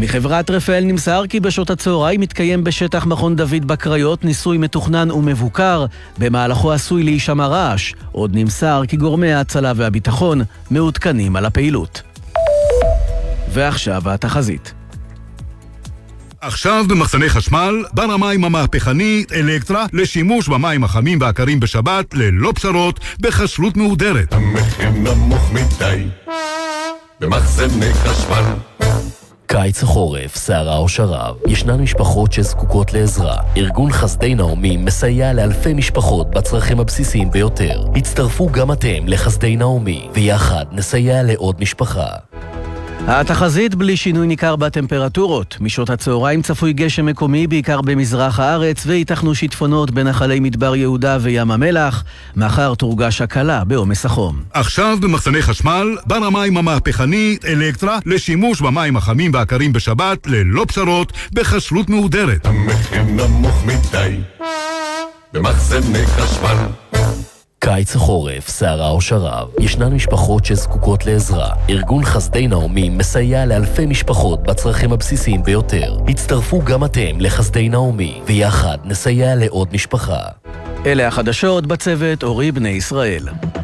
מחברת רפאל נמסר כי בשעות הצהריים מתקיים בשטח מכון דוד בקריות ניסוי מתוכנן ומבוקר, במהלכו עשוי להישמע רעש. עוד נמסר כי גורמי ההצלה והביטחון מעודכנים על הפעילות. ועכשיו התחזית. עכשיו במחסני חשמל, בר המים המהפכני אלקטרה לשימוש במים החמים והקרים בשבת ללא פשרות בכשרות מהודרת. המחיר נמוך מדי במחסני חשמל. קיץ החורף, סערה או שרב, ישנן משפחות שזקוקות לעזרה. ארגון חסדי נעמי מסייע לאלפי משפחות בצרכים הבסיסיים ביותר. הצטרפו גם אתם לחסדי נעמי, ויחד נסייע לעוד משפחה. התחזית בלי שינוי ניכר בטמפרטורות. משעות הצהריים צפוי גשם מקומי בעיקר במזרח הארץ ויתכנו שיטפונות בנחלי מדבר יהודה וים המלח. מחר תורגש הקלה בעומס החום. עכשיו במחסני חשמל, בר המים המהפכני אלקטרה לשימוש במים החמים והקרים בשבת ללא פשרות בכשרות מהודרת. המחיר נמוך מדי במחסני חשמל. קיץ החורף, סערה או שרב, ישנן משפחות שזקוקות לעזרה. ארגון חסדי נעמי מסייע לאלפי משפחות בצרכים הבסיסיים ביותר. הצטרפו גם אתם לחסדי נעמי, ויחד נסייע לעוד משפחה. אלה החדשות, בצוות אורי בני ישראל.